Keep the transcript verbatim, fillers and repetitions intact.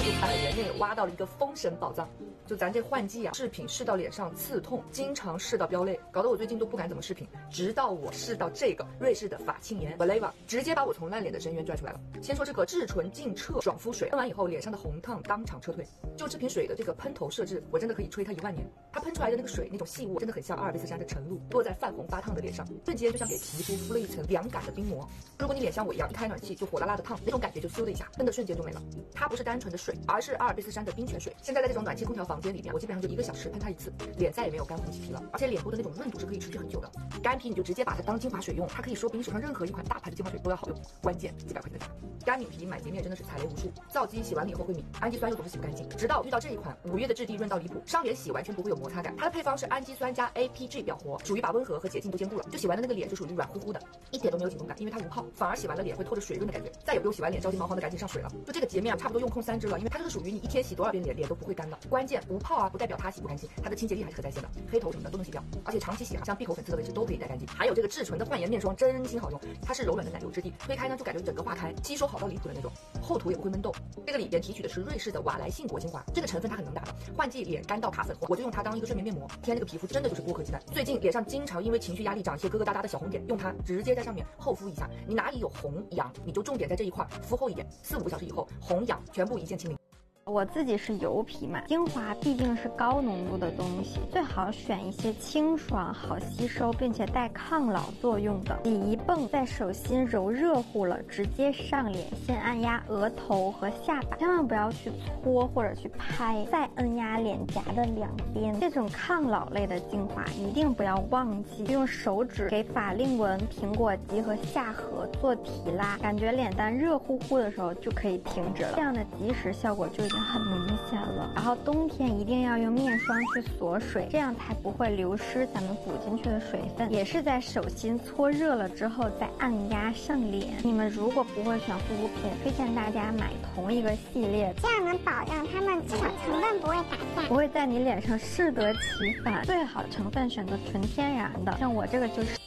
就百元内挖到了一个封神宝藏。就咱这换季啊，饰品试到脸上刺痛，经常试到飙泪，搞得我最近都不敢怎么饰品。直到我试到这个瑞士的法沁颜 Beleva， 直接把我从烂脸的深渊拽出来了。先说这个至纯净澈爽肤水，喷完以后脸上的红烫当场撤退。就这瓶水的这个喷头设置，我真的可以吹它一万年。它喷出来的那个水，那种细雾真的很像阿尔卑斯山的晨露，落在泛红发烫的脸上，瞬间就像给皮肤敷了一层凉感的冰膜。如果你脸像我一样，一开暖气就火辣辣的烫，那种感觉就咻的一下，喷的瞬间就没了。它不是单纯的水，而是阿尔卑斯山的冰泉水。现在在这种暖气空调房间里面，我基本上就一个小时喷它一次，脸再也没有干红起皮了，而且脸部的那种润度是可以持续很久的。干皮你就直接把它当精华水用，它可以说比你手上任何一款大牌的精华水都要好用。关键几百块钱的价。干敏皮买洁面真的是踩雷无数，皂基洗完了以后会抿，氨基酸又总是洗不干净。直到遇到这一款五月的质地润到离谱，上脸洗完全不会有摩擦感。它的配方是氨基酸加 A P G 表活，属于把温和和洁净都兼顾了。就洗完的那个脸就属于软乎乎的，一点都没有紧绷感，因为它无泡，反而洗完了脸会透着水润的感觉，再也不用洗完脸着急忙慌的赶紧上水了。就这个洁面啊，差不多用控三支了，因为它这个属于你一天洗多少遍脸脸都不会干的。关键无泡啊，不代表它洗不干净，它的清洁力还是很在线的，黑头什么的都能洗掉，而且长期洗，像闭口粉刺的位置都可以带干净。还有这个至纯的焕颜面霜，真心好用，它是柔软的奶油质地，推开呢就感觉整个化开，吸收好到离谱的那种，厚涂也不会闷痘。这个里边提取的是瑞士的瓦莱信果精华，这个成分它很能打的，换季脸干到卡粉，我就用它当一个睡眠面膜。天，那个皮肤真的就是剥壳鸡蛋。最近脸上经常因为情绪压力长一些疙疙瘩瘩的小红点，用它直接在上面厚敷一下，你哪里有红痒，你就重点在这一块敷厚一点，四五个小时以后红痒全部一键清零。 我自己是油皮嘛，精华毕竟是高浓度的东西，最好选一些清爽、好吸收，并且带抗老作用的。洗一泵，在手心揉热乎了，直接上脸，先按压额头和下巴，千万不要去搓或者去拍，再按压脸颊的两边。这种抗老类的精华一定不要忘记用手指给法令纹、苹果肌和下颌做提拉，感觉脸蛋热乎乎的时候就可以停止了，这样的即时效果就已经很明显了。然后冬天一定要用面霜去锁水，这样才不会流失咱们补进去的水分。也是在手心搓热了之后再按压上脸。你们如果不会选护肤品，推荐大家买同一个系列， 这样能保证它们至少成分不会打散， 不会在你脸上适得其反。最好成分选择纯天然的，像我这个就是